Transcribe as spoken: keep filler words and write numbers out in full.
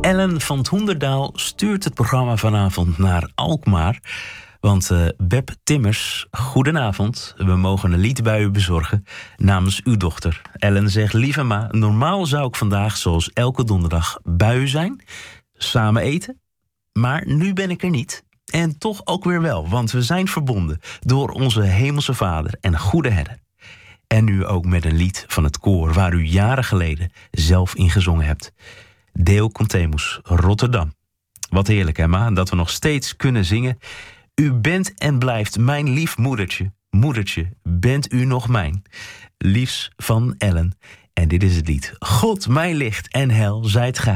Ellen van 't Hoenderdaal stuurt het programma vanavond naar Alkmaar. Want uh, Beb Timmers, goedenavond. We mogen een lied bij u bezorgen namens uw dochter. Ellen zegt, lieve ma, normaal zou ik vandaag zoals elke donderdag bij u zijn. Samen eten. Maar nu ben ik er niet. En toch ook weer wel, want we zijn verbonden door onze hemelse vader en goede herder. En nu ook met een lied van het koor waar u jaren geleden zelf in gezongen hebt. Deo Contemus, Rotterdam. Wat heerlijk, hè, ma, dat we nog steeds kunnen zingen. U bent en blijft mijn lief moedertje. Moedertje, bent u nog mijn? Liefs van Ellen. En dit is het lied. God, mijn licht en hel, zijt gij.